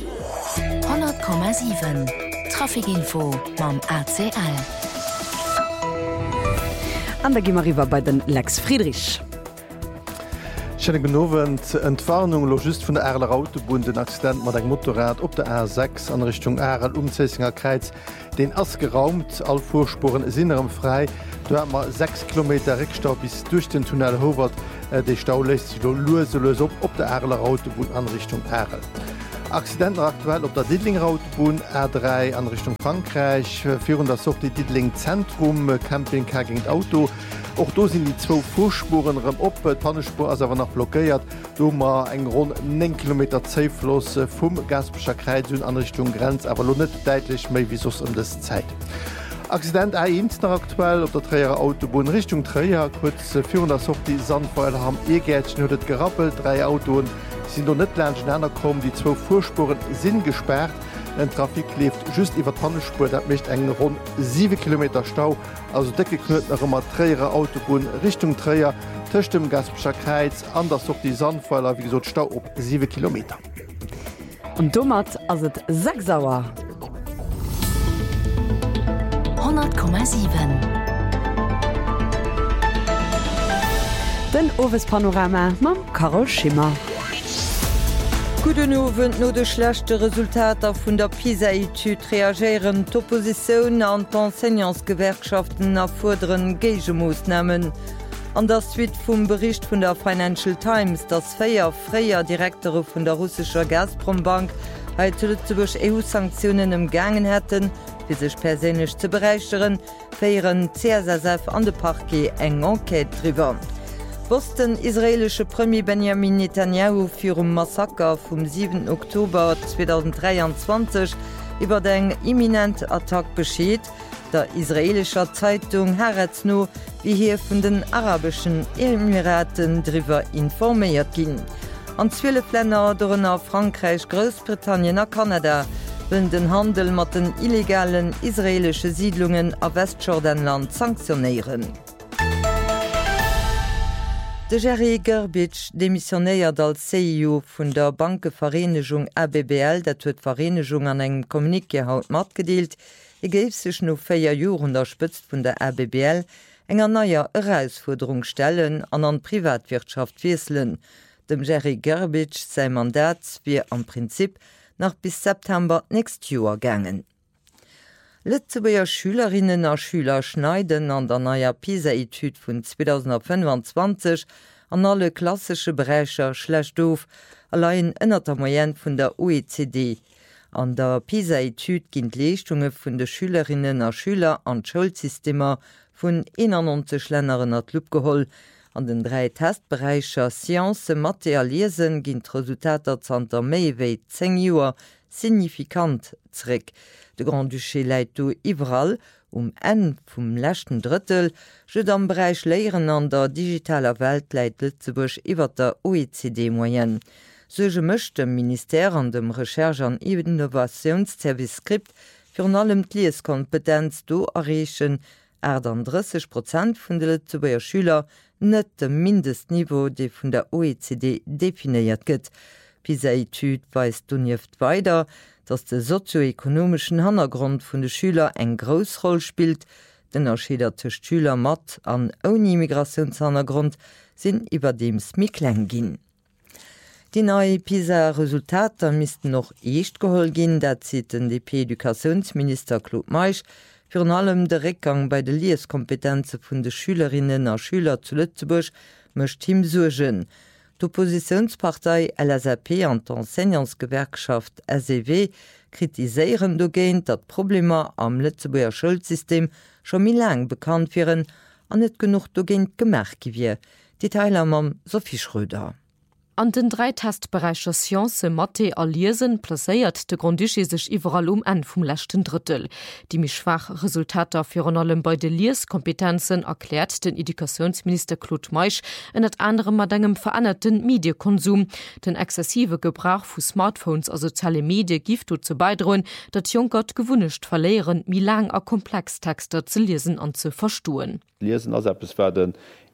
100,7 Trafikinfo mam ACL. An der Gimariwer bei den Lex Friedrich. Schönen guten Abend. Entwarnung logist vun der Erler Autobahn den Accident mat eng Motorrad op der R6 an Richtung Erl Umzesinger Kreiz den ass geraumt, all Vorspuren sinnerem frei. Du hat man 6 Kilometer Rückstau bis durch den Tunnel Howard. De Stau lässt sich lose op der Erler Autobahn an Richtung Erl. Accidenten aktuell op der Diedlinger Autobahn R3 an Richtung Frankreich, führen das auch die Diedling Zentrum, Campingcar gegen Auto. Auch da sind die 2 Vorspuren op, Tannespur ist aber noch blockiert. Da mal ein rund 9 Kilometer Zeitfluss vom Gaspischer Kreis an Richtung Grenz, aber noch nicht deutlich mehr wie sonst das Zeit. Accident A1 noch aktuell auf der Träger Autobahn Richtung Träger, kurz führen das auch die Sandpfeiler haben E-Gärtchen hat gerappelt, 3 Autos sind noch nicht länger kommen, die 2 Vorspuren sind gesperrt. Den Trafik lebt just iwwer Tannespur, dat mecht eng rund 7 Kilometer Stau, also decke knut nach immer Träger Autobahn Richtung Träger, töcht dem Gaspischer Kreiz, anders auch die Sandpfeiler, wie gesagt, Stau op 7 Kilometer. Und domat as het 6 sauer. 100,7 Den Owes Panorama mam Carol Schimmer. Guten Abend, no de schlechte Resultater vun der PISA-Etude reagieren d'Opposition an d'Enseignantsgewerkschaften erforderen Gegemoosnahmen. An der Suite vum Bericht vun der Financial Times, dass 4 freier Direktore vun der russischer Gazprombank heute Lützeburg EU-Sanktionen umgangen hätten, wie sich persönlich zu bereichern, feieren CSSF an de Parquet eng Enquete drüber. Was den israelische Premier Benjamin Netanyahu für Massaker vom 7. Oktober 2023 über den imminenten Attack besteht, der israelischer Zeitung Haaretz no, wie hier von den arabischen Emiraten darüber informiert ging. An 12 Länder, darunter Frankreich, Großbritannien und Kanada, wollen den Handel mit den illegalen israelischen Siedlungen am Westjordanland sanktionieren. De Jerry Gerbitsch demissionéiert als CEO vun der Bankevereinigung ABBL, dat huet Vereinigung an engem Kommunike haut mat gedeelt, geif sech no 4 Joren der Spëtzt vun der ABBL enger naier Herausforderung stellen an an Privatwirtschaft wieselen. Dem Jerry Gerbitsch sei Mandat wie am Prinzip nach bis September nächst Joer gangen. Lützeburger Schülerinnen und Schüler schneiden an der neuer PISA-Etude von 2025 an alle klassische Bereiche schlecht doof, allein ënner der Moyenne von der OECD. An der PISA-Etude ginn Leistungen von den Schülerinnen und Schüler an Schulsystemer von 91 Ländern at Lup geholl. An den 3 Testbereicher Science, Mathe und Lesen ginn Resultater zanter méi wéi 10 Joer signifikant zréck. De Grand Duché läit do iwwerall en vum lächten Drittel, jet am Bereich Léieren an der digitaler Welt läit Lützeburg iwwer der OECD-Moyenne. Sege mëcht dem Ministère an dem Recherche an Innovationsserviceskript fir an allem d'Lieskompetenz do erreechen 30% vun de Lützeburger Schüler net dem Mindestniveau dei vun der OECD definiiert gëtt. PISA-Etude weist dunjeft weiter, dass der sozioökonomischen Hintergrund von den Schülern eine grosse Rolle spielt. Den Unterschiede zwischen Schülern mit und ohne Migrationshintergrund sind überdems mehr klein gehen. Die neuen PISA-Resultate müssten noch erst geholt gehen, das sieht der DP-Edukationsminister Claude Meisch für allem der Rückgang bei den Lesekompetenzen von den Schülerinnen und Schülern zu Lützeburg möchte ihm sorgen. D'Oppositionspartei LSAP an d'Enseignantsgewerkschaft SEW kritiseieren dogéint, dat Probleme am Lützeburger Schulsystem schon mi lang bekannt wären an net genug dogéint gemerk wie. Detailer mam Sophie Schröder. An den 3 Testbereicher Science, Mathe a Lesen placéiert de Grundduché sech iwwerall en vum lächten Drittel. Die mi schwach Resultater fir an allem bei de Lieskompetenzen erklärt den Edukationsminister Claude Meisch en et anderem mat engem verannerten Mediekonsum. Den exzessive Gebrauch vu Smartphones a soziale Medien gift zu beidroen, dat Junkert gewunnecht verleieren, mi lang a Komplextexter ze lesen an ze verstuen. Lesen as es werden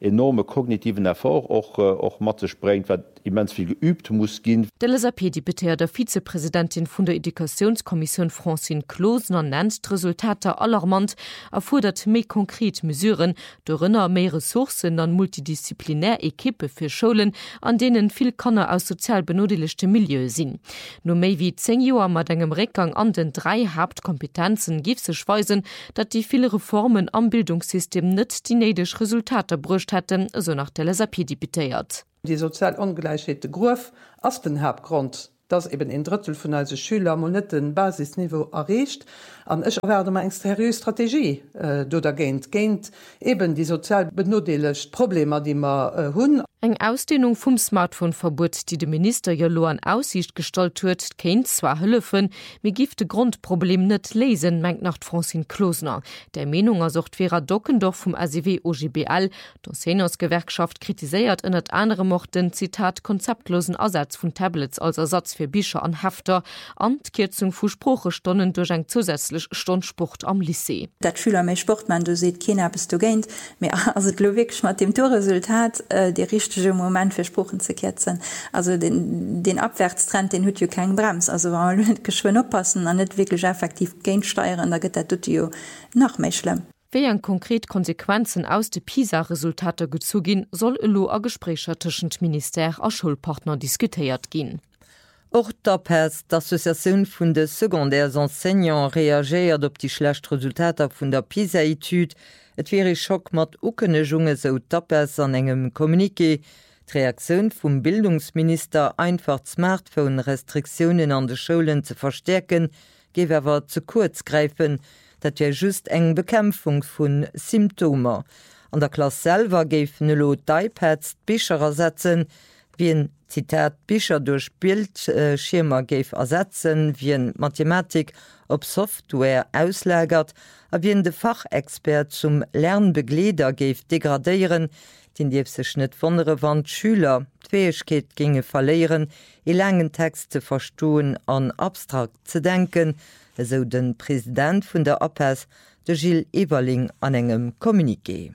enorme kognitiven Erfolg auch Mathe sprengt, wat immens viel geübt muss gehen. Deputé der Vizepräsidentin vun der Edukationskommission Francine Klosner nennt Resultate alarmant, erfordert méi konkret mesureuren, dorinnner méi Ressourcen an multidisziplinär Ekippe fir Schulen, an denen viel Kanner aus sozial benodelichte Milieu sinn. No méi wie 10 Joer mat engem Rückgang an den 3 Hauptkompetenzen gif sech weisen, dat die viele Reformen am Bildungssystem net die nedech Resultate brucht hätten, so nach der Lesapie deputéiert. Die sozial ungleichete Grof aus den Hauptgrund, dass eben ein Drittel von unseren Schülern mal nicht den Basisniveau erreicht. Und ich werde mal eine seriöse Strategie dagegen eben die sozial benodeligen Probleme, die wir haben. Eng Ausdehnung vum Smartphone-Verbot, die de Minister Jolo an Aussicht gestalt huet, kenint zwar hëllefen, mir gifte Grundproblem net lesen, mengt nach Francine Klosner. Der Menung ersucht Vera Dockendorf vom ACW OGBL, der Seniorsgewerkschaft kritiséiert in et andere mochten, Zitat, konzeptlosen Ersatz von Tablets als Ersatz für Bücher an Hafter, an Kürzung vu Spruchestunden durch eng zusätzlich Stundsport am Lycée. Dat Schüler méi Sport man du seet keiner bist du geint, wirklich mat dem Torresultat der richtige Moment versprochen zu ketzen. Also den Abwärtstrend, den hut jo kein Brems. Also geschwind oppassen an net wirklich effektiv geinsteuern, da geht dat noch méi schlimm. Wie an konkret Konsequenzen aus de PISA-Resultate gezugin, soll lo a Gesprächer tschent Minister a Schulpartner diskutiert gin. Och d'APES, d'Assoziation vun de secondaires enseignants, reagiert op die schlecht Resultater vun der PISA-Etude. Et wäre Schock mat ukene Junge so d'APES an engem Kommuniqué. D'Reaktion vum Bildungsminister einfach Smartphone-Restriktionen an de Schulen zu verstärken, gewerwer zu kurz greifen, dat wär just eng Bekämpfung vun Symptomer. An der Klasse selber géif lo d'iPads Bicher ersetzen, wie ein Zitat Bicher durch Bildschirmer géif ersetzen, wie en Mathematik op Software auslägert, a wie de Fachexpert zum Lernbegleder géif degradéieren, den Dief sech net vonnere Wand Schüler d'Fäegkeet ginge verleieren, e langen Text ze verstoen an abstrakt ze denken, eso den Präsident vun der APES, de Gilles Eberling an engem Kommuniqué.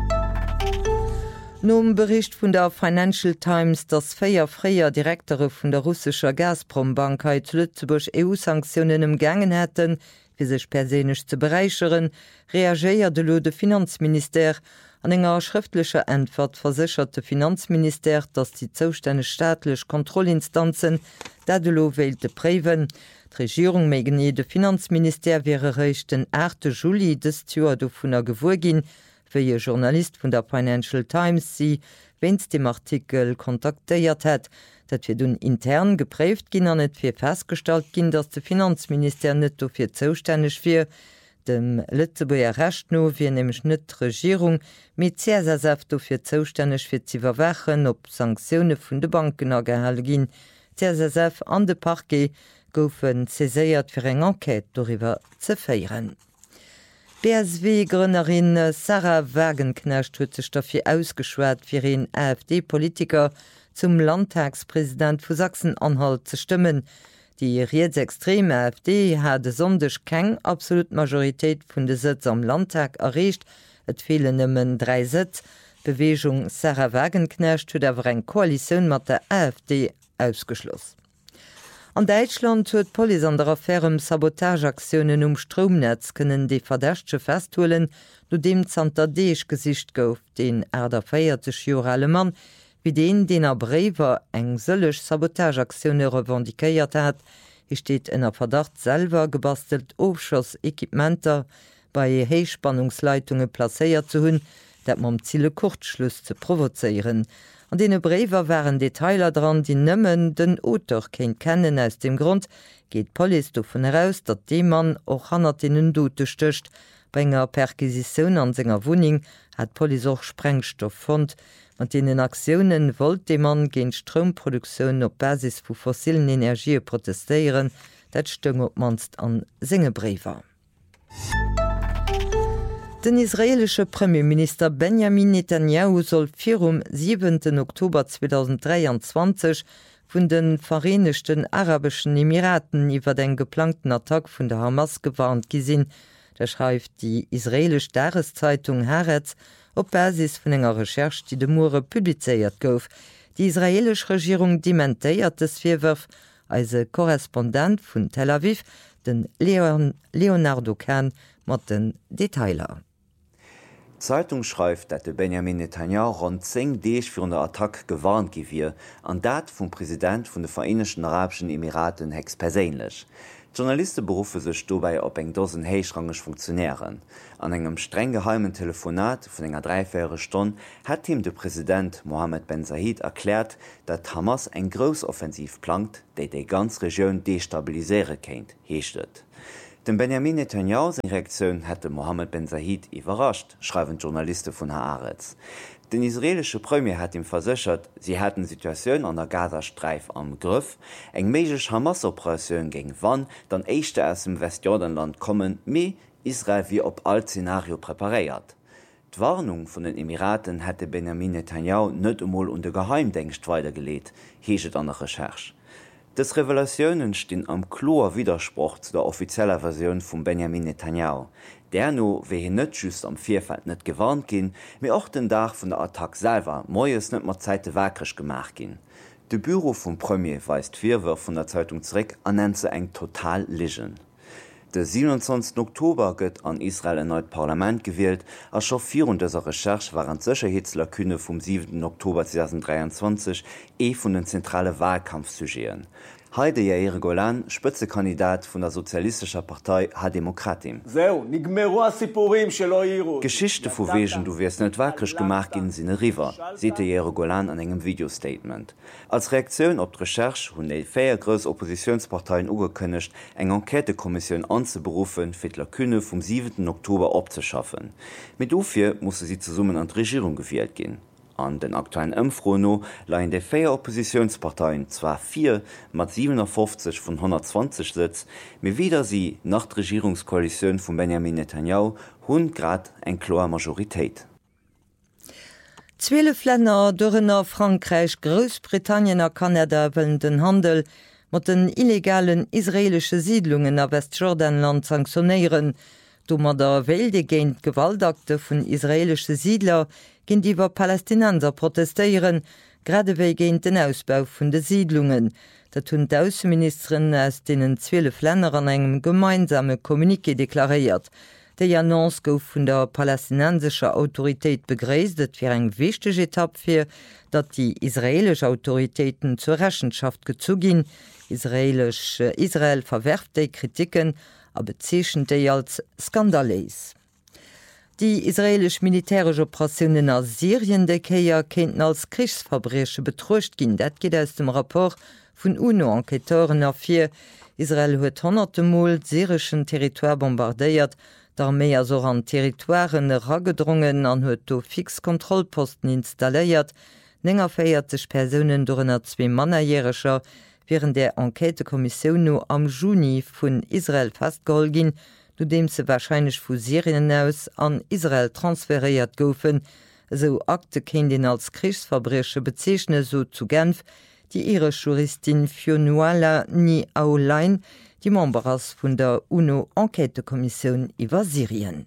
Nom Bericht vun der Financial Times, dass 4 freier Direktore vun der russischer Gazprom-Bankheit Lützeburg EU-Sanktionen umgangen hätten, wie sech persönlich zu bereicheren, reagierte lo de Finanzminister. An enger schriftlicher Antwort versicherte Finanzminister, dass die zuständige staatliche Kontrollinstanzen dadelo wählte präven. Die Regierung megen de Finanzminister wäre recht den 8. Juli des Jahr vun der Gewurgin, für ihr Journalist von der Financial Times sie, wenns dem Artikel kontaktiert hat, dat wir nun intern geprüft gin an net fir festgestellt gin, dass der Finanzminister net dofir zuständig fir. Dem Lützeburger Rechtno wie nämlich net Regierung mit CSSF dofir zuständig fir zu verwachen, ob Sanktionen vun de Banken ergehalt gin. CSSF an de Parquet goufen ceséiert fir eng Enquete darüber ze feieren. BSW-Gründerin Sarah Wagenknecht huet sech dafür ausgeschwert, fir een AfD-Politiker zum Landtagspräsident vu Sachsen-Anhalt zu stimmen. Die rechtsextreme AfD hat sondech keng absolut Majoritéit vun de Sitz am Landtag erreicht, et fehlen nëmmen 3 Sitz. Bewegung Sarah Wagenknecht huet awer eng Koalition mat der AfD ausgeschloss. An Deutschland huet Poli an der Affäre Sabotageaktionen Stromnetz kënnen de Verdächtche festholen, no dem Zter Deeg Gesicht gouf, den der 40 Jahre alte Mann, wie den Brewer eng sëllech Sabotageaktionune revendikéiert hat. Hi steht ennner Verdacht selber gebastelt Aufschossequipmenter bei Heichspannungsleitungen placéiert zu hunn, dat mam Ziele Kurzschluss zu provozeieren. An dene Brewer waren Detailer dran, die nëmmen den Autor kenint kennen. Aus dem Grund geht Poli davon heraus, dat de Mann och hannert innen Dote stöcht. Bei enger Perquisition an senger Wohnung hat Poli auch Sprengstoff fand. Mit denen Aktionen wollt de Mann gegen Stromproduktion op Basis vu fossilen Energie protestieren. Dat stung op manst an Singebrewer. Den israelische Premierminister Benjamin Netanyahu soll 7. Oktober 2023 vun den Vereinigten Arabischen Emiraten iwwer den geplanten Attack vun der Hamas gewarnt gesinn. Da schreibt die israelisch Tageszeitung Haaretz op Basis vun enger Recherch, die de Mure publizeiert gouf. Die israelisch Regierung dementéiert es Vierwurf als Korrespondent vun Tel Aviv, den Leonardo Kahn mat den Detailer. Zeitung schreift, dat de Benjamin Netanyahu rund 10 Deeg fir der Attack gewarnt gewir, an dat vum Präsident vun de Vereinigten Arabischen Emiraten hex perélech. Journalisten berufe sech dobei op eng dosen héichrangeg Funktionären. An engem streng geheimen Telefonat vun enger 3 Stunde hat ihm de Präsident Mohammed Ben Zayed erklärt, dat Hamas eng Grosoffensiv plant, déi déi ganz Regionun destabiliseiere kéint, heechtet. Den Benjamin Netanyahu seg Reaktionun hätte Mohammed Ben Zayed iwwerrascht, schreiben Journalisten vun Haaretz. Den israelsche Premier hat ihm versichert, sie hätten Situationun an der Gazastreif am Griff, eng meigch Hamas-Operationun gegen wann, dann eischchte aus dem Westjordanland kommen, méi Israel wie op all Szenario präparéiert. D'Warnung vun den Emiraten hätte Benjamin Netanyahu net umol und de Geheimdenkst weitergeleet, heeget an der Recherch. Des Revelationen stehen am klor Widerspruch zu der offizieller Version von Benjamin Netanyahu. Der no wie net just am Vierfeld net gewarnt gin, mir auch den Dach von der Attack selber moes net mat Zeite wakrisch gemacht gin. De Büro vom Premier weist Vierwürf von der Zeitung zurück an nennt se eng total Ligen. Der 27. Oktober gëtt an Israel erneut Parlament gewählt, als Chauffierung dieser Recherche waren Sicherheitslakune vom 7. Oktober 2023 von den zentrale Wahlkampfsujeten. Heide Yair Golan, Spitzenkandidat von der Sozialistischer Partei Ha-Demokratim. Geschichte vu Wegen, du wirst net wakrisch gemacht in Sinne River, sete Yair Golan an engem Videostatement. Als Reaktion op Recherche hun de 4 grös Oppositionsparteien ugekönnecht, eng Enquetekommission anzuberufen, fir Lakune vom 7. Oktober abzuschaffen. Mit ufir musste sie zu Summen an die Regierung gewählt gehen. An den aktuellen Ëmfrono leiien de 4 Oppositionsparteien zwar 4 mat 57 von 120 Sitz, mir wieder sie nach der Regierungskoalition von Benjamin Netanyahu hunn grad eng kloer Majoritéit. 12 Länder dërenner Frankreich, Großbritannien a Kanada wëllen den Handel mat den illegalen israelsche Siedlungen a Westjordanland sanktionieren. Dummer der Welde géint Gewaltakte vun israelsche Siedler ginn iwwer Palästinenser protestéieren, gradewéi géint den Ausbau vun de Siedlungen. Dat hunn d'Außenministerin aus denen 12 Länder an engem gemeinsame Kommuniqué deklariert. Déi Annonce gouf vun der palästinensescher Autoritéit begréist, et fir eng wichteg Etapp fir, dat die israelsche Autoritéiten zur Rechenschaft gezu ginn. Israel verwerft déi Kritiken, a bezeechen déi als skandalees. Die israelisch militärsche Operationen aus Syrien de Keier kennten als Kriegsverbreche betrucht ginn. Dat geht aus dem Rapport vun UNO-Enqueteuren afir. Israel huet 100 Mal syrischen Territoire bombardéiert, d'Armee also an Territoireen raggedrungen an huet do Fixkontrollposten installéiert, 40 Personen durennner 2 Mannerjährescher, während der Enquetekommission no am Juni vun Israel festgehol gin, nodem se wahrscheinlich vu Syrien aus an Israel transferiert goufen, so Akte ken den als Kriegsverbreche bezeichne so zu Genf, die ihre Juristin Fionnuala Ni Aolein, die Members vun der UNO-Enquetekommission iwwer Syrien.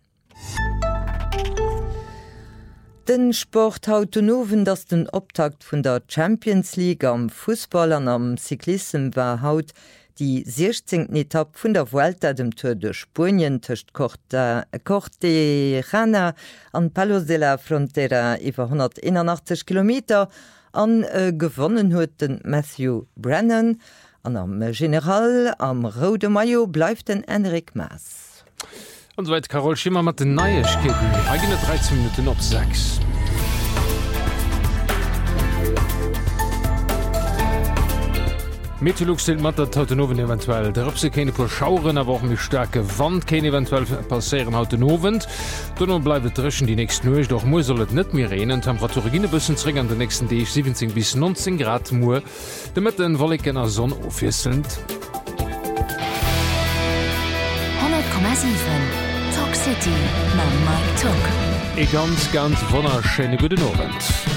Den Sport haut nowen, dats den Optakt vun der Champions League am Fußball an am Cyklism war haut die 16. Etapp vun der Vuelta dem Tour de Spanien töcht Cortejarena an Palos de la Frontera iwwer 181 Kilometer an gewonnen huet den Matthew Brennan, an am General am Rode Maillot bleif den Enric Mas. Und soweit Carol Schimmer mat den Neuigkeiten. Eigene 13 Minuten op 6. Meteorolog stellt mat dat Hautenowen eventuell. Derop se keine pur Schauren, aber auch mit starke Wand keine eventuell passieren Hautenowen. Donner bleibt dreschen die nächsten Uhr, doch mu soll het net mehr reden. Temperaturgine bisssen zring an den nächsten Tag 17 bis 19 Grad Mu. Damit den Wolken Sonne aufwisselnd. 100,7 Talk City, Mike Talk. E ganz wunderschöne guten Abend.